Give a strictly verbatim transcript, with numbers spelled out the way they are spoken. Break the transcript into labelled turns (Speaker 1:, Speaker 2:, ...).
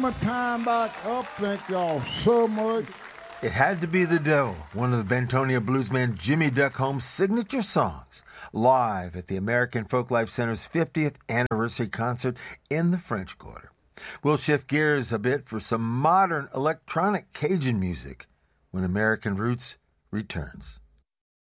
Speaker 1: summertime back up. Thank y'all so much.
Speaker 2: It had to be The Devil, one of the Bentonia bluesman Jimmy Duck Holmes' signature songs, live at the American Folklife Center's fiftieth anniversary concert in the French Quarter. We'll shift gears a bit for some modern electronic Cajun music when American Roots returns.